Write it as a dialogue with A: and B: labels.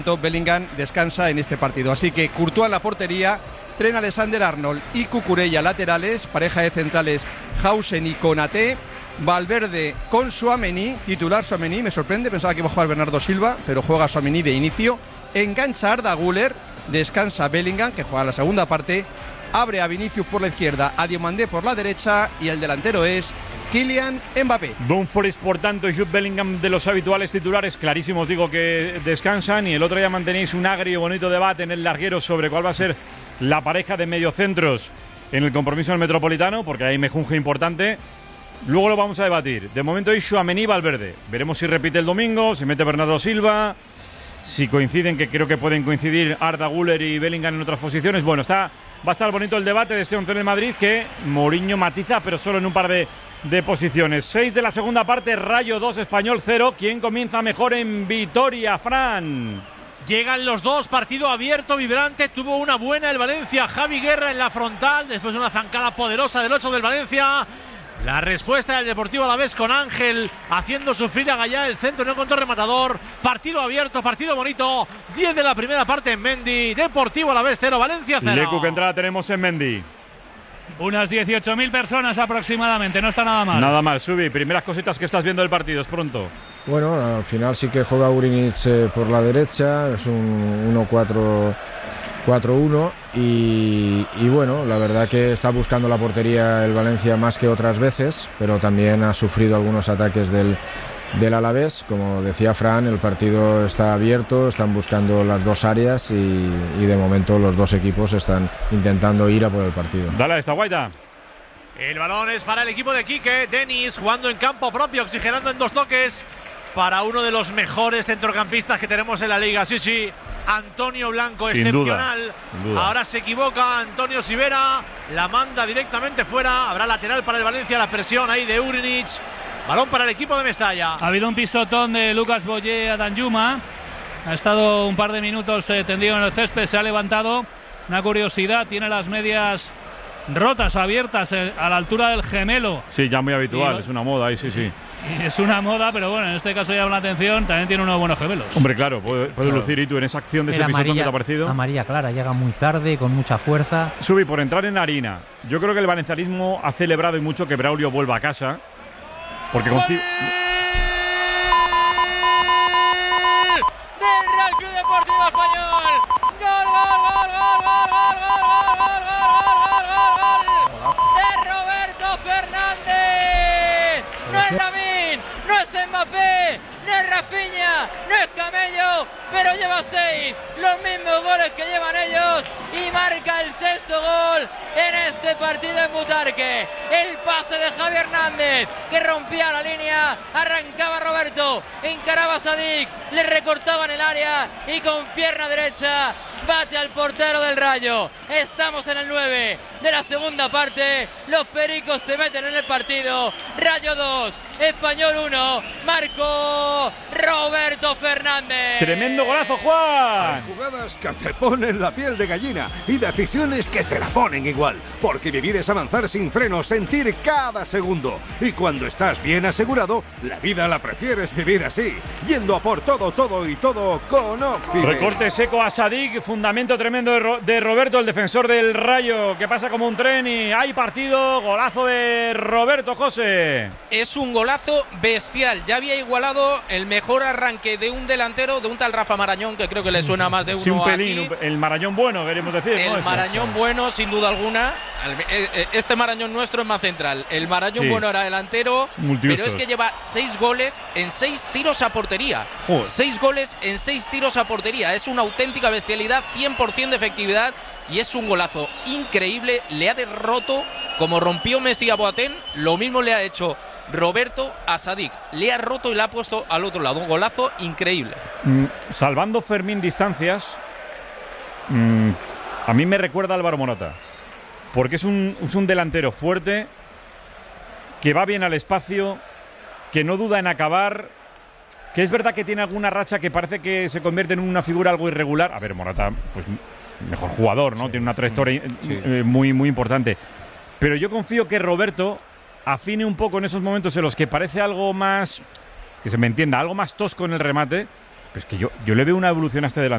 A: Bellingham descansa en este partido. Así que Courtois en la portería, Trent Alexander-Arnold y Cucurella laterales, pareja de centrales Hausen y Konaté, Valverde con Tchouaméni, titular Tchouaméni, me sorprende, pensaba que iba a jugar Bernardo Silva, pero juega Tchouaméni de inicio, engancha Arda Güler, descansa Bellingham, que juega la segunda parte, abre a Vinicius por la izquierda, a Diomandé por la derecha y el delantero es Kylian Mbappé.
B: Dumfries, por tanto, y Jude Bellingham, de los habituales titulares clarísimos, digo, que descansan. Y el otro día mantenéis un agrio y bonito debate en el larguero sobre cuál va a ser la pareja de mediocentros en el compromiso del Metropolitano, porque hay mejunje importante. Luego lo vamos a debatir. De momento es Tchouaméni y Valverde. Veremos si repite el domingo, si mete Bernardo Silva, si coinciden, que creo que pueden coincidir Arda Güler y Bellingham en otras posiciones. Bueno, va a estar bonito el debate de este once en el Madrid, que Mourinho matiza, pero solo en un par de posiciones. 6 de la segunda parte, Rayo 2, Español 0. ¿Quién comienza mejor en Vitoria, Fran?
C: Llegan los dos, partido abierto, vibrante. Tuvo una buena el Valencia, Javi Guerra en la frontal, después de una zancada poderosa del 8 del Valencia. La respuesta del Deportivo Alavés con Ángel haciendo sufrir a Gallá, el centro no encontró rematador. Partido abierto, partido bonito. 10 de la primera parte en Mendy. Deportivo Alavés 0, Valencia 0.
B: Lecu, ¿qué entrada tenemos en Mendy?
D: Unas 18.000 personas aproximadamente, no está nada mal.
B: Nada mal, Subi, primeras cositas que estás viendo del partido, es pronto.
E: Bueno, al final sí que juega Urinic por la derecha, es un 1-4-1 y bueno, la verdad que está buscando la portería el Valencia más que otras veces, pero también ha sufrido algunos ataques del Alavés. Como decía Fran, el partido está abierto, están buscando las dos áreas y de momento los dos equipos están intentando ir a por el partido.
B: Dale a esta Guaita.
C: El balón es para el equipo de Quique. Denis jugando en campo propio, oxigenando en dos toques para uno de los mejores centrocampistas que tenemos en la liga. Sí, Antonio Blanco,
B: sin
C: excepcional.
B: duda.
C: Ahora se equivoca Antonio Sivera, la manda directamente fuera. Habrá lateral para el Valencia, la presión ahí de Urinic. Balón para el equipo de Mestalla.
D: Ha habido un pisotón de Lucas Boyé a Danjuma. Ha estado un par de minutos tendido en el césped, se ha levantado. Una curiosidad, tiene las medias rotas, abiertas a la altura del gemelo.
B: Sí, ya muy habitual, es una moda ahí, sí.
D: Es una moda, pero bueno, en este caso llama la atención, también tiene unos buenos gemelos.
B: Hombre, claro, puede lucir. ¿Y tú en esa acción de ese pisotón que te ha parecido?
F: Amarilla clara, llega muy tarde, con mucha fuerza.
B: Subi, por entrar en la harina, yo creo que el valencianismo ha celebrado y mucho que Braulio vuelva a casa, porque
C: ¡Gol! ¡Del Real Club Deportivo Español! ¡Gol! ¡De Roberto Fernández! ¡No es Lamine! ¡No es Mbappé! ¡No es Rafinha! ¡No es Camello! Pero lleva 6, los mismos goles que llevan ellos, y marca el sexto gol en este partido en Butarque. El pase de Javi Hernández, que rompía la línea, arrancaba Roberto, encaraba a Sadik, le recortaban el área y con pierna derecha bate al portero del Rayo. Estamos en el 9 de la segunda parte, los pericos se meten en el partido. Rayo 2, Español 1, marcó Roberto Fernández.
B: Tremendo golazo, Juan.
G: Hay jugadas que te ponen la piel de gallina y decisiones que te la ponen igual, porque vivir es avanzar sin frenos, sentir cada segundo, y cuando estás bien asegurado, la vida la prefieres vivir así, yendo a por todo y todo con Occident.
B: Recorte seco a Sadik, fundamento tremendo de Roberto, el defensor del Rayo, que pasa como un tren y hay partido. Golazo de Roberto, José.
H: Es un golazo bestial, ya había igualado el mejor arranque de un delantero, de un tal Rafa Marañón, que creo que le suena más de uno.
B: Sí, un pelín,
H: aquí.
B: El Marañón bueno, queremos decir.
H: El Marañón bueno, sin duda alguna. Este Marañón nuestro es más central. El Marañón bueno era delantero, pero es que lleva 6 goles en 6 tiros a portería. Joder. 6 goles en 6 tiros a portería. Es una auténtica bestialidad, 100% de efectividad, y es un golazo increíble. Le ha derroto, como rompió Messi a Boateng, lo mismo le ha hecho Roberto a Sadik. Le ha roto y le ha puesto al otro lado. Un golazo increíble.
B: Salvando Fermín distancias, a mí me recuerda a Álvaro Morata, porque es un delantero fuerte, que va bien al espacio, que no duda en acabar, que es verdad que tiene alguna racha que parece que se convierte en una figura algo irregular. A ver, Morata, pues mejor jugador, ¿no? Sí. Tiene una trayectoria muy, muy importante. Pero yo confío que Roberto afine un poco en esos momentos en los que parece algo más, que se me entienda, algo más tosco en el remate, Pues que yo le veo una evolución a este delantero